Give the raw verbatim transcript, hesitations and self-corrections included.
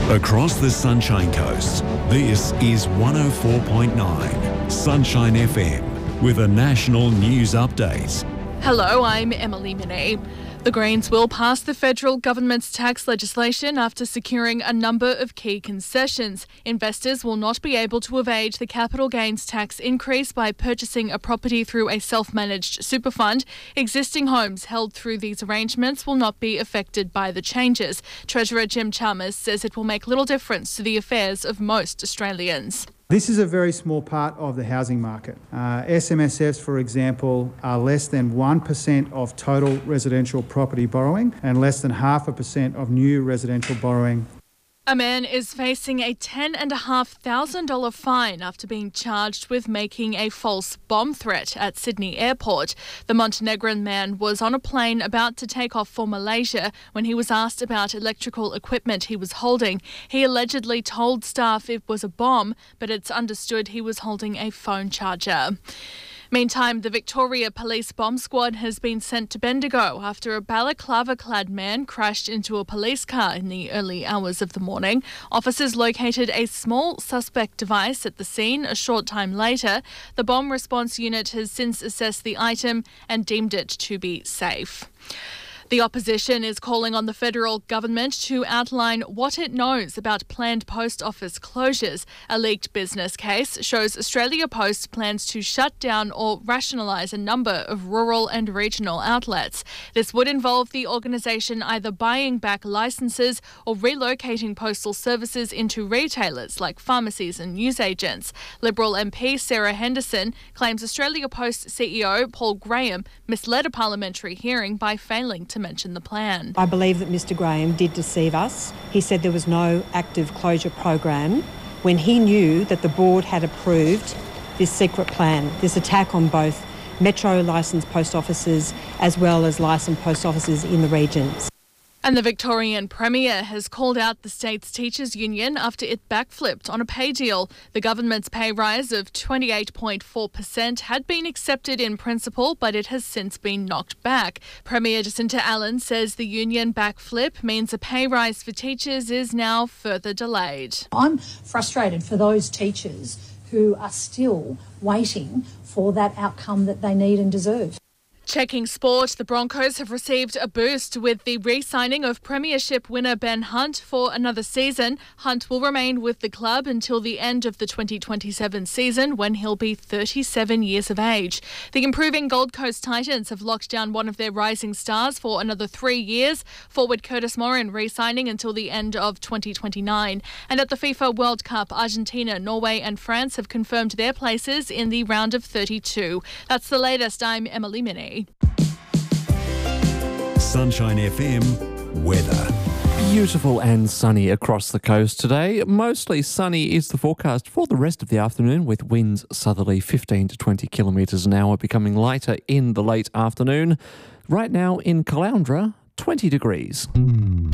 Across the Sunshine Coast, this is one oh four point nine Sunshine F M with a national news update. Hello, I'm Emily Minnie. The Greens will pass the federal government's tax legislation after securing a number of key concessions. Investors will not be able to evade the capital gains tax increase by purchasing a property through a self-managed super fund. Existing homes held through these arrangements will not be affected by the changes. Treasurer Jim Chalmers says it will make little difference to the affairs of most Australians. This is a very small part of the housing market. Uh, S M S Fs, for example, are less than one percent of total residential property borrowing and less than half a percent of new residential borrowing. A man is facing a ten thousand five hundred dollars fine after being charged with making a false bomb threat at Sydney Airport. The Montenegrin man was on a plane about to take off for Malaysia when he was asked about electrical equipment he was holding. He allegedly told staff it was a bomb, but it's understood he was holding a phone charger. Meantime, the Victoria Police Bomb Squad has been sent to Bendigo after a balaclava-clad man crashed into a police car in the early hours of the morning. Officers located a small suspect device at the scene a short time later. The bomb response unit has since assessed the item and deemed it to be safe. The opposition is calling on the federal government to outline what it knows about planned post office closures. A leaked business case shows Australia Post plans to shut down or rationalise a number of rural and regional outlets. This would involve the organisation either buying back licences or relocating postal services into retailers like pharmacies and newsagents. Liberal M P Sarah Henderson claims Australia Post C E O Paul Graham misled a parliamentary hearing by failing to to mention the plan. I believe that Mr Graham did deceive us. He said there was no active closure program when he knew that the board had approved this secret plan, this attack on both Metro licensed post offices as well as licensed post offices in the regions. And the Victorian Premier has called out the state's teachers' union after it backflipped on a pay deal. The government's pay rise of twenty-eight point four percent had been accepted in principle, but it has since been knocked back. Premier Jacinta Allen says the union backflip means a pay rise for teachers is now further delayed. I'm frustrated for those teachers who are still waiting for that outcome that they need and deserve. Checking sport, the Broncos have received a boost with the re-signing of Premiership winner Ben Hunt for another season. Hunt will remain with the club until the end of the twenty twenty-seven season when he'll be thirty-seven years of age. The improving Gold Coast Titans have locked down one of their rising stars for another three years. Forward Curtis Morin re-signing until the end of twenty twenty-nine. And at the FIFA World Cup, Argentina, Norway and France have confirmed their places in the round of thirty-two. That's the latest. I'm Emily Minnie. Sunshine F M weather. Beautiful and sunny across the coast today. Mostly sunny is the forecast for the rest of the afternoon, with winds southerly fifteen to twenty kilometres an hour, becoming lighter in the late afternoon. Right now in Caloundra, twenty degrees.